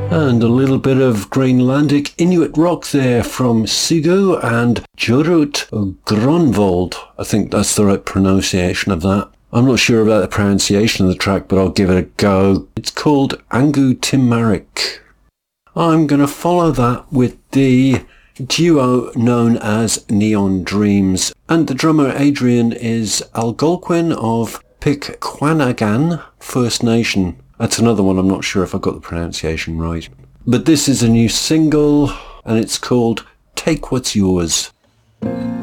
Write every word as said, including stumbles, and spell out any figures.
And a little bit of Greenlandic Inuit rock there from Sigurd and Jorut Gronvold. I think that's the right pronunciation of that. I'm not sure about the pronunciation of the track, but I'll give it a go. It's called Angu Timarik. I'm going to follow that with the duo known as Neon Dreams. And the drummer Adrian is Algonquin of Pikwanagan First Nation. That's another one, I'm not sure if I got the pronunciation right. But this is a new single, and it's called Take What's Yours.